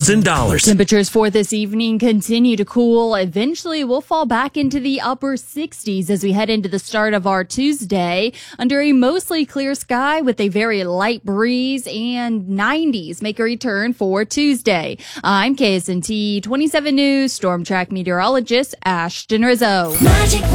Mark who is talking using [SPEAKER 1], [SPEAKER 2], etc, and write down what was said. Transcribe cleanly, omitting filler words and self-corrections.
[SPEAKER 1] thousands in dollars.
[SPEAKER 2] Temperatures for this evening continue to cool. Eventually, we'll fall back into the upper 60s as we head into the start of our Tuesday under a mostly clear sky with a very light breeze, and 90s make a return for Tuesday. I'm KSNT 27 News Storm Track meteorologist Ashton Rizzo.
[SPEAKER 3] Magic